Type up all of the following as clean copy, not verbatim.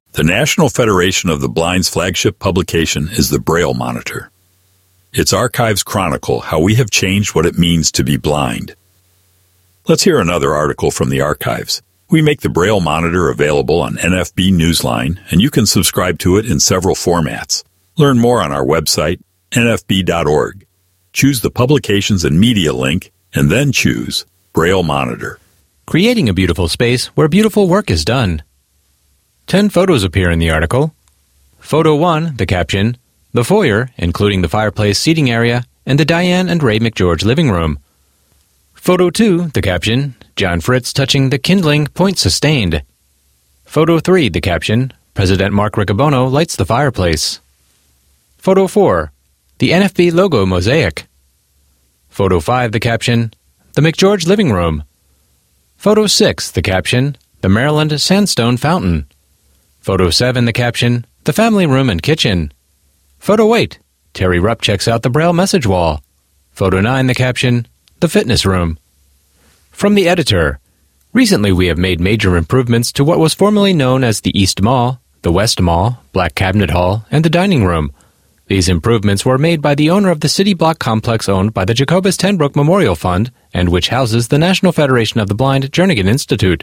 The National Federation of the Blind's flagship publication is the Braille Monitor. Its archives chronicle how we have changed what it means to be blind. Let's hear another article from the archives. We make the Braille Monitor available on NFB Newsline, and you can subscribe to it in several formats. Learn more on our website, nfb.org. Choose the Publications and Media link, and then choose Braille Monitor. Creating a beautiful space where beautiful work is done. 10 photos appear in the article. Photo 1, the caption, "The foyer, including the fireplace seating area, and the Diane and Ray McGeorge living room." Photo 2, the caption, "John Fritz touching the kindling, point sustained." Photo 3, the caption, "President Mark Riccobono lights the fireplace." Photo 4, the NFB logo mosaic. Photo 5, the caption, "The McGeorge living room." Photo 6, the caption, "The Maryland sandstone fountain." Photo 7, the caption, "The family room and kitchen." Photo 8, Terry Rupp checks out the Braille message wall. Photo 9, the caption, "The fitness room." From the editor, recently we have made major improvements to what was formerly known as the East Mall, the West Mall, Black Cabinet Hall, and the dining room. These improvements were made by the owner of the city block complex owned by the Jacobus Tenbrook Memorial Fund and which houses the National Federation of the Blind Jernigan Institute.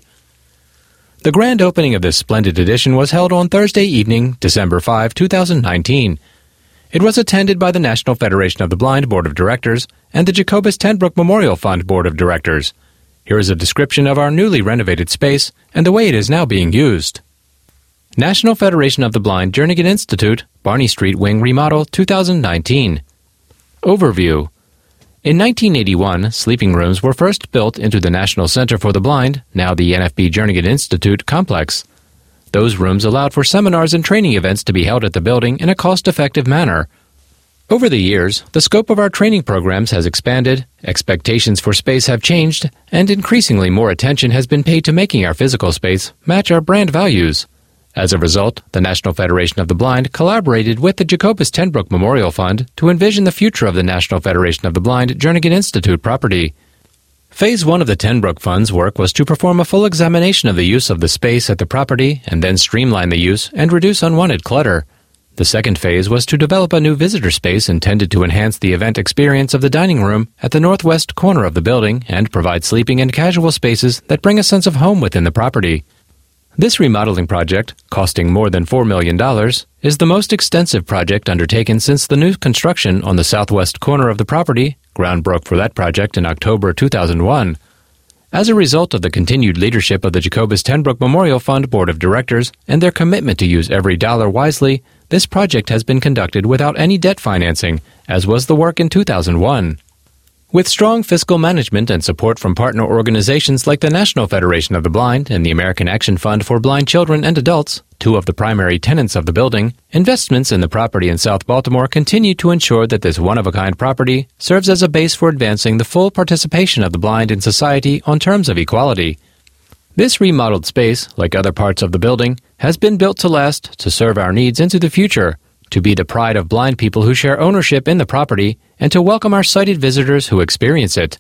The grand opening of this splendid edition was held on Thursday evening, December 5, 2019. It was attended by the National Federation of the Blind Board of Directors and the Jacobus Tenbrook Memorial Fund Board of Directors. Here is a description of our newly renovated space and the way it is now being used. National Federation of the Blind Jernigan Institute, Barney Street Wing Remodel 2019. Overview. In 1981, sleeping rooms were first built into the National Center for the Blind, now the NFB Jernigan Institute complex. Those rooms allowed for seminars and training events to be held at the building in a cost-effective manner. Over the years, the scope of our training programs has expanded, expectations for space have changed, and increasingly more attention has been paid to making our physical space match our brand values. As a result, the National Federation of the Blind collaborated with the Jacobus Tenbrook Memorial Fund to envision the future of the National Federation of the Blind Jernigan Institute property. Phase 1 of the Tenbrook Fund's work was to perform a full examination of the use of the space at the property and then streamline the use and reduce unwanted clutter. The second phase was to develop a new visitor space intended to enhance the event experience of the dining room at the northwest corner of the building and provide sleeping and casual spaces that bring a sense of home within the property. This remodeling project, costing more than $4 million, is the most extensive project undertaken since the new construction on the southwest corner of the property. Ground broke for that project in October 2001. As a result of the continued leadership of the Jacobus Tenbrook Memorial Fund Board of Directors and their commitment to use every dollar wisely, this project has been conducted without any debt financing, as was the work in 2001. With strong fiscal management and support from partner organizations like the National Federation of the Blind and the American Action Fund for Blind Children and Adults, two of the primary tenants of the building, investments in the property in South Baltimore continue to ensure that this one-of-a-kind property serves as a base for advancing the full participation of the blind in society on terms of equality. This remodeled space, like other parts of the building, has been built to last, to serve our needs into the future, to be the pride of blind people who share ownership in the property, and to welcome our sighted visitors who experience it.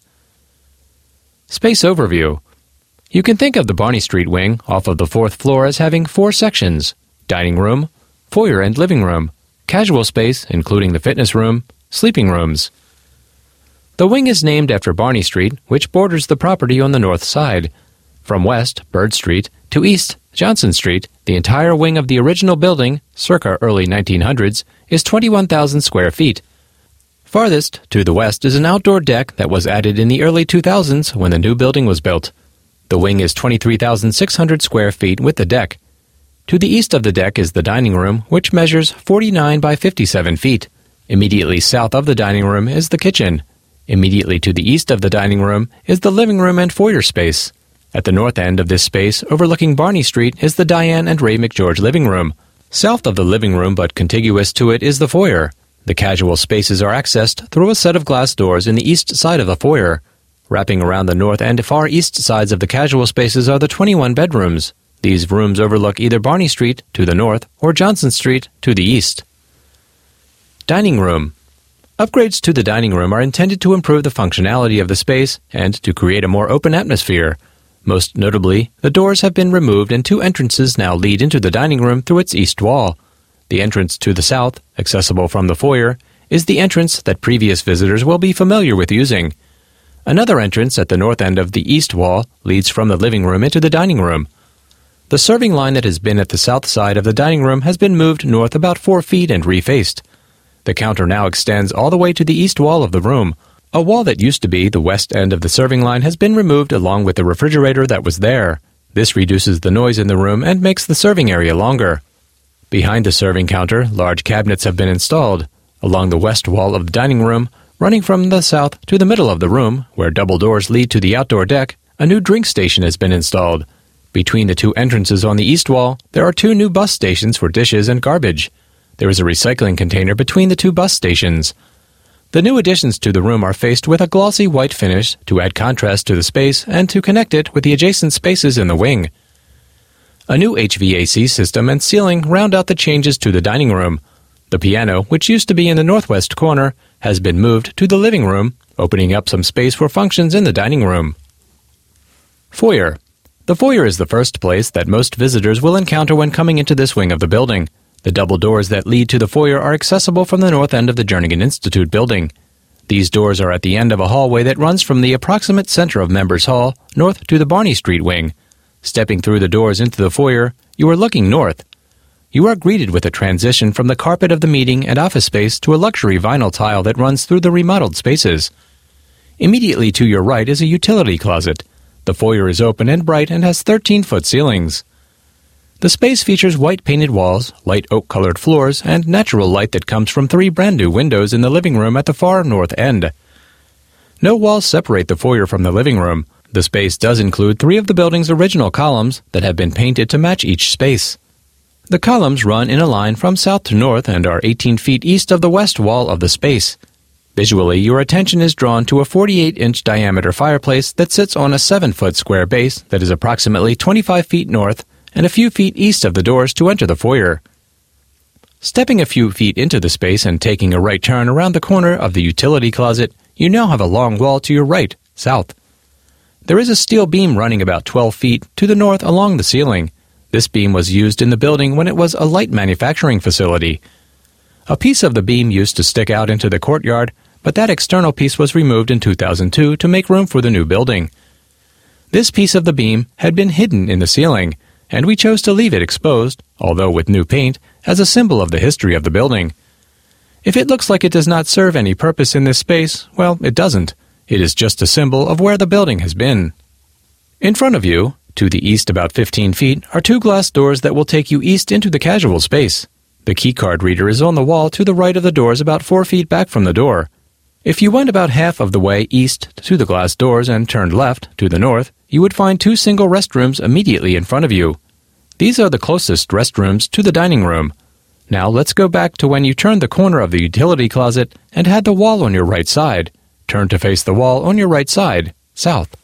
Space overview. You can think of the Barney Street wing off of the 4th floor as having 4 sections: dining room, foyer and living room, casual space, including the fitness room, sleeping rooms. The wing is named after Barney Street, which borders the property on the north side. From west, Bird Street, to east, Johnson Street, the entire wing of the original building, circa early 1900s, is 21,000 square feet. Farthest to the west is an outdoor deck that was added in the early 2000s when the new building was built. The wing is 23,600 square feet with the deck. To the east of the deck is the dining room, which measures 49 by 57 feet. Immediately south of the dining room is the kitchen. Immediately to the east of the dining room is the living room and foyer space. At the north end of this space, overlooking Barney Street, is the Diane and Ray McGeorge living room. South of the living room, but contiguous to it, is the foyer. The casual spaces are accessed through a set of glass doors in the east side of the foyer. Wrapping around the north and far east sides of the casual spaces are the 21 bedrooms. These rooms overlook either Barney Street to the north or Johnson Street to the east. Dining room. Upgrades to the dining room are intended to improve the functionality of the space and to create a more open atmosphere. Most notably, the doors have been removed and two entrances now lead into the dining room through its east wall. The entrance to the south, accessible from the foyer, is the entrance that previous visitors will be familiar with using. Another entrance at the north end of the east wall leads from the living room into the dining room. The serving line that has been at the south side of the dining room has been moved north about 4 feet and refaced. The counter now extends all the way to the east wall of the room. A wall that used to be the west end of the serving line has been removed along with the refrigerator that was there. This reduces the noise in the room and makes the serving area longer. Behind the serving counter, large cabinets have been installed. Along the west wall of the dining room, running from the south to the middle of the room, where double doors lead to the outdoor deck, a new drink station has been installed. Between the two entrances on the east wall, there are 2 new bus stations for dishes and garbage. There is a recycling container between the 2 bus stations. The new additions to the room are faced with a glossy white finish to add contrast to the space and to connect it with the adjacent spaces in the wing. A new HVAC system and ceiling round out the changes to the dining room. The piano, which used to be in the northwest corner, has been moved to the living room, opening up some space for functions in the dining room. Foyer. The foyer is the first place that most visitors will encounter when coming into this wing of the building. The double doors that lead to the foyer are accessible from the north end of the Jernigan Institute building. These doors are at the end of a hallway that runs from the approximate center of Members Hall north to the Barney Street wing. Stepping through the doors into the foyer, you are looking north. You are greeted with a transition from the carpet of the meeting and office space to a luxury vinyl tile that runs through the remodeled spaces. Immediately to your right is a utility closet. The foyer is open and bright and has 13-foot ceilings. The space features white painted walls, light oak-colored floors, and natural light that comes from 3 brand-new windows in the living room at the far north end. No walls separate the foyer from the living room. The space does include 3 of the building's original columns that have been painted to match each space. The columns run in a line from south to north and are 18 feet east of the west wall of the space. Visually, your attention is drawn to a 48-inch diameter fireplace that sits on a 7-foot square base that is approximately 25 feet north and a few feet east of the doors to enter the foyer. Stepping a few feet into the space and taking a right turn around the corner of the utility closet, you now have a long wall to your right, south. There is a steel beam running about 12 feet to the north along the ceiling. This beam was used in the building when it was a light manufacturing facility. A piece of the beam used to stick out into the courtyard, but that external piece was removed in 2002 to make room for the new building. This piece of the beam had been hidden in the ceiling, and we chose to leave it exposed, although with new paint, as a symbol of the history of the building. If it looks like it does not serve any purpose in this space, well, it doesn't. It is just a symbol of where the building has been. In front of you, to the east about 15 feet, are 2 glass doors that will take you east into the casual space. The keycard reader is on the wall to the right of the doors about 4 feet back from the door. If you went about half of the way east to the glass doors and turned left to the north, you would find 2 single restrooms immediately in front of you. These are the closest restrooms to the dining room. Now let's go back to when you turned the corner of the utility closet and had the wall on your right side. Turn to face the wall on your right side, south.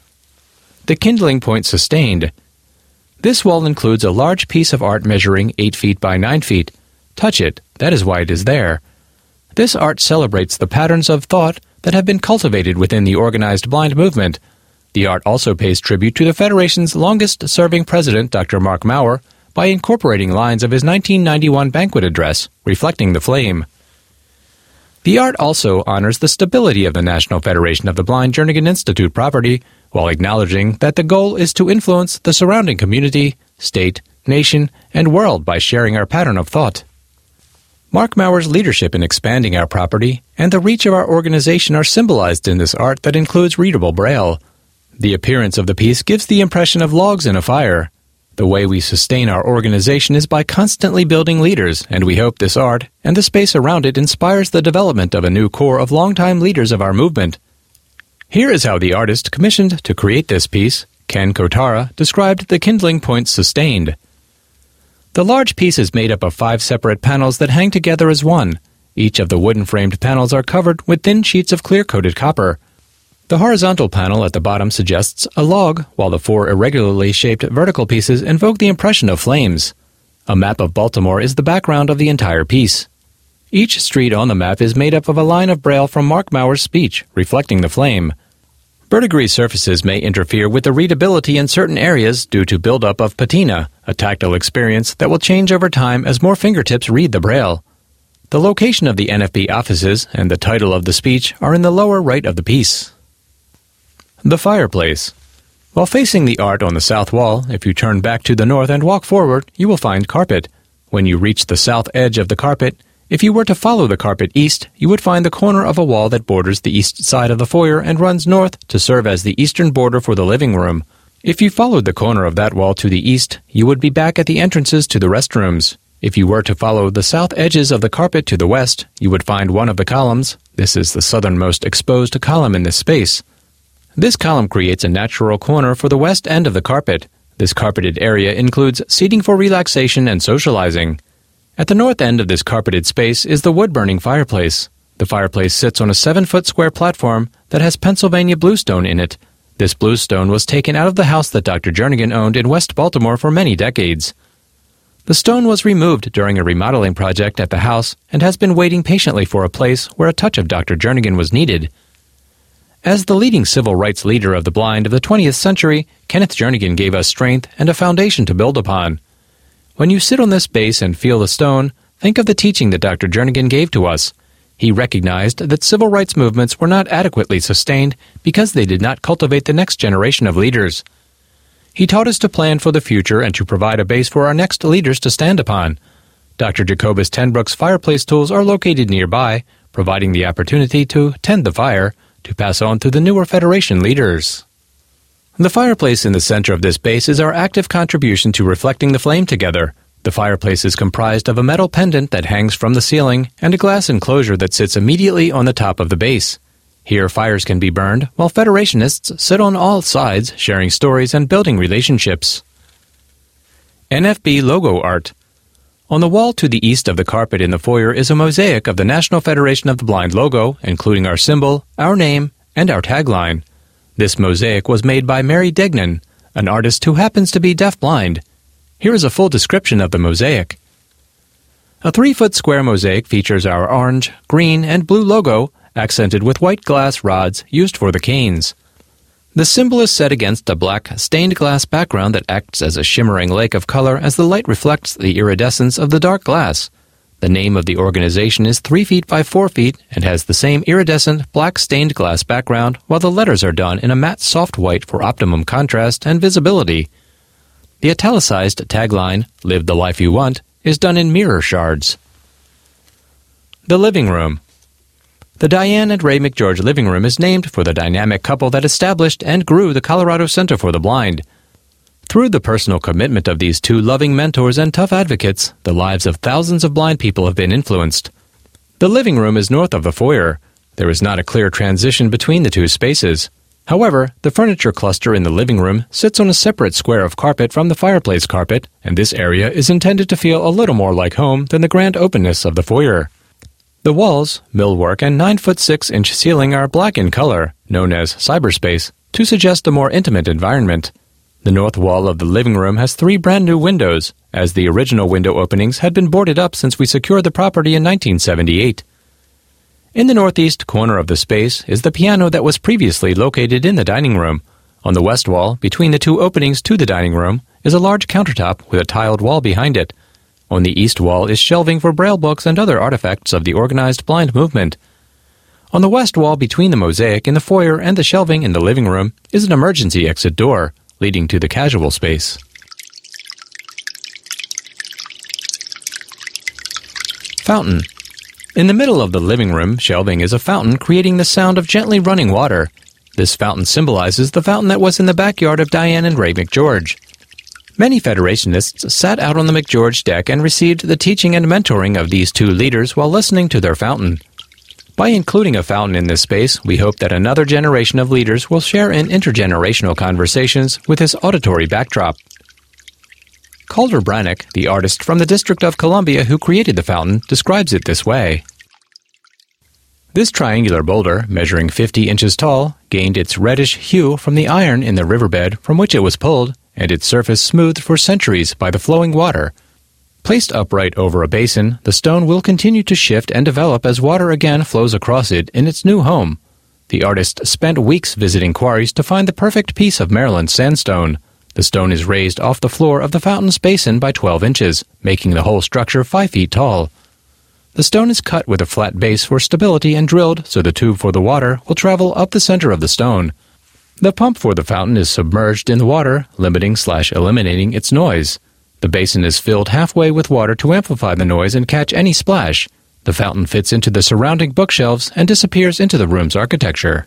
The kindling point sustained. This wall includes a large piece of art measuring 8 feet by 9 feet. Touch it, that is why it is there. This art celebrates the patterns of thought that have been cultivated within the organized blind movement. The art also pays tribute to the Federation's longest-serving president, Dr. Mark Maurer, by incorporating lines of his 1991 banquet address, reflecting the flame. The art also honors the stability of the National Federation of the Blind Jernigan Institute property, while acknowledging that the goal is to influence the surrounding community, state, nation, and world by sharing our pattern of thought. Mark Maurer's leadership in expanding our property and the reach of our organization are symbolized in this art that includes readable Braille. The appearance of the piece gives the impression of logs in a fire. The way we sustain our organization is by constantly building leaders, and we hope this art and the space around it inspires the development of a new core of longtime leaders of our movement. Here is how the artist commissioned to create this piece, Ken Kotara, described the kindling point sustained. The large piece is made up of 5 separate panels that hang together as one. Each of the wooden-framed panels are covered with thin sheets of clear-coated copper. The horizontal panel at the bottom suggests a log, while the 4 irregularly shaped vertical pieces invoke the impression of flames. A map of Baltimore is the background of the entire piece. Each street on the map is made up of a line of Braille from Mark Maurer's speech, reflecting the flame. Verdigris surfaces may interfere with the readability in certain areas due to buildup of patina, a tactile experience that will change over time as more fingertips read the Braille. The location of the NFB offices and the title of the speech are in the lower right of the piece. The fireplace. While facing the art on the south wall, if you turn back to the north and walk forward, you will find carpet. When you reach the south edge of the carpet, if you were to follow the carpet east, you would find the corner of a wall that borders the east side of the foyer and runs north to serve as the eastern border for the living room. If you followed the corner of that wall to the east, you would be back at the entrances to the restrooms. If you were to follow the south edges of the carpet to the west, you would find one of the columns. This is the southernmost exposed column in this space. This column creates a natural corner for the west end of the carpet. This carpeted area includes seating for relaxation and socializing. At the north end of this carpeted space is the wood-burning fireplace. The fireplace sits on a 7-foot square platform that has Pennsylvania bluestone in it. This bluestone was taken out of the house that Dr. Jernigan owned in West Baltimore for many decades. The stone was removed during a remodeling project at the house and has been waiting patiently for a place where a touch of Dr. Jernigan was needed. As the leading civil rights leader of the blind of the 20th century, Kenneth Jernigan gave us strength and a foundation to build upon. When you sit on this base and feel the stone, think of the teaching that Dr. Jernigan gave to us. He recognized that civil rights movements were not adequately sustained because they did not cultivate the next generation of leaders. He taught us to plan for the future and to provide a base for our next leaders to stand upon. Dr. Jacobus Tenbrook's fireplace tools are located nearby, providing the opportunity to tend the fire, to pass on to the newer Federation leaders. The fireplace in the center of this base is our active contribution to reflecting the flame together. The fireplace is comprised of a metal pendant that hangs from the ceiling and a glass enclosure that sits immediately on the top of the base. Here fires can be burned, while Federationists sit on all sides, sharing stories and building relationships. NFB logo art. On the wall to the east of the carpet in the foyer is a mosaic of the National Federation of the Blind logo, including our symbol, our name, and our tagline. This mosaic was made by Mary Degnan, an artist who happens to be deaf-blind. Here is a full description of the mosaic. A 3-foot square mosaic features our orange, green, and blue logo, accented with white glass rods used for the canes. The symbol is set against a black, stained glass background that acts as a shimmering lake of color as the light reflects the iridescence of the dark glass. The name of the organization is 3 feet by 4 feet and has the same iridescent, black stained glass background, while the letters are done in a matte soft white for optimum contrast and visibility. The italicized tagline, "Live the life you want," is done in mirror shards. The living room. The Diane and Ray McGeorge living room is named for the dynamic couple that established and grew the Colorado Center for the Blind. Through the personal commitment of these two loving mentors and tough advocates, the lives of thousands of blind people have been influenced. The living room is north of the foyer. There is not a clear transition between the two spaces. However, the furniture cluster in the living room sits on a separate square of carpet from the fireplace carpet, and this area is intended to feel a little more like home than the grand openness of the foyer. The walls, millwork, and 9-foot 6-inch ceiling are black in color, known as cyberspace, to suggest a more intimate environment. The north wall of the living room has 3 brand new windows, as the original window openings had been boarded up since we secured the property in 1978. In the northeast corner of the space is the piano that was previously located in the dining room. On the west wall, between the 2 openings to the dining room, is a large countertop with a tiled wall behind it. On the east wall is shelving for Braille books and other artifacts of the organized blind movement. On the west wall between the mosaic in the foyer and the shelving in the living room is an emergency exit door, leading to the casual space. Fountain. In the middle of the living room shelving is a fountain creating the sound of gently running water. This fountain symbolizes the fountain that was in the backyard of Diane and Ray McGeorge. Many Federationists sat out on the McGeorge deck and received the teaching and mentoring of these two leaders while listening to their fountain. By including a fountain in this space, we hope that another generation of leaders will share in intergenerational conversations with this auditory backdrop. Calder Brannock, the artist from the District of Columbia who created the fountain, describes it this way. This triangular boulder, measuring 50 inches tall, gained its reddish hue from the iron in the riverbed from which it was pulled, and its surface smoothed for centuries by the flowing water. Placed upright over a basin, the stone will continue to shift and develop as water again flows across it in its new home. The artist spent weeks visiting quarries to find the perfect piece of Maryland sandstone. The stone is raised off the floor of the fountain's basin by 12 inches, making the whole structure 5 feet tall. The stone is cut with a flat base for stability and drilled so the tube for the water will travel up the center of the stone. The pump for the fountain is submerged in the water, limiting/eliminating its noise. The basin is filled halfway with water to amplify the noise and catch any splash. The fountain fits into the surrounding bookshelves and disappears into the room's architecture.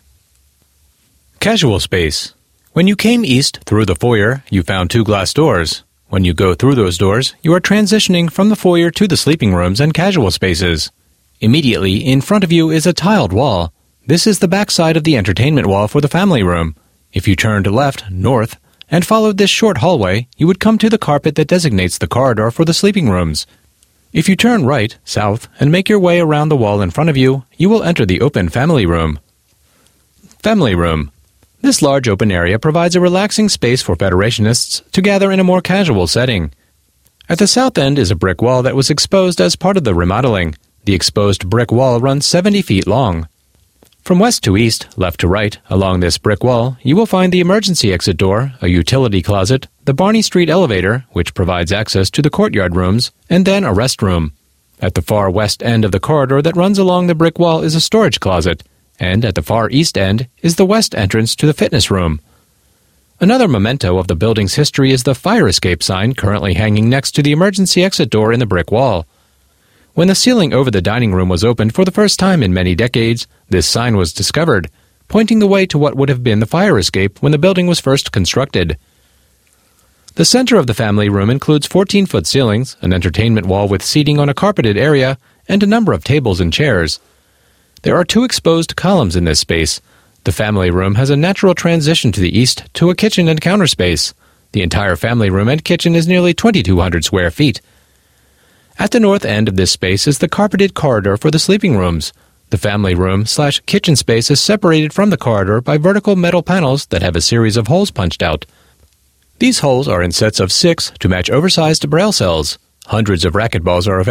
Casual space. When you came east through the foyer, you found 2 glass doors. When you go through those doors, you are transitioning from the foyer to the sleeping rooms and casual spaces. Immediately in front of you is a tiled wall. This is the backside of the entertainment wall for the family room. If you turned left, north, and followed this short hallway, you would come to the carpet that designates the corridor for the sleeping rooms. If you turn right, south, and make your way around the wall in front of you, you will enter the open family room. Family room. This large open area provides a relaxing space for Federationists to gather in a more casual setting. At the south end is a brick wall that was exposed as part of the remodeling. The exposed brick wall runs 70 feet long. From west to east, left to right, along this brick wall, you will find the emergency exit door, a utility closet, the Barney Street elevator, which provides access to the courtyard rooms, and then a restroom. At the far west end of the corridor that runs along the brick wall is a storage closet, and at the far east end is the west entrance to the fitness room. Another memento of the building's history is the fire escape sign currently hanging next to the emergency exit door in the brick wall. When the ceiling over the dining room was opened for the first time in many decades, this sign was discovered, pointing the way to what would have been the fire escape when the building was first constructed. The center of the family room includes 14-foot ceilings, an entertainment wall with seating on a carpeted area, and a number of tables and chairs. There are 2 exposed columns in this space. The family room has a natural transition to the east to a kitchen and counter space. The entire family room and kitchen is nearly 2,200 square feet. At the north end of this space is the carpeted corridor for the sleeping rooms. The family room/kitchen space is separated from the corridor by vertical metal panels that have a series of holes punched out. These holes are in sets of 6 to match oversized braille cells. Hundreds of racquetballs are